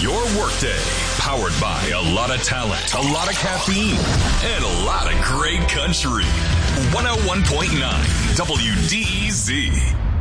your workday. Powered by a lot of talent, a lot of caffeine, and a lot of great country. 101.9 WDEZ.